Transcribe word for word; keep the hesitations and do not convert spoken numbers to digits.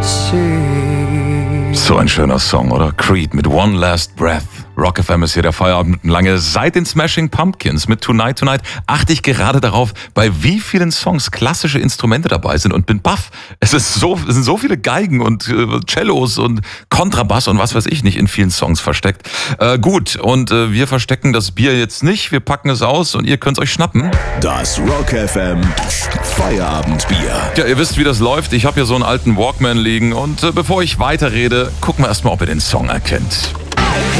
So ein schöner Song, oder? Creed mit One Last Breath. Rock F M ist hier der Feierabend-Lange. Seit den Smashing Pumpkins mit Tonight Tonight achte ich gerade darauf, bei wie vielen Songs klassische Instrumente dabei sind und bin baff. Es ist so, es sind so viele Geigen und äh, Cellos und Kontrabass und was weiß ich nicht in vielen Songs versteckt. Äh, gut, und äh, wir verstecken das Bier jetzt nicht. Wir packen es aus und ihr könnt es euch schnappen. Das Rock F M Feierabendbier. Ja, ihr wisst, wie das läuft. Ich habe hier so einen alten Walkman liegen und äh, bevor ich weiterrede, gucken wir erstmal, ob ihr den Song erkennt.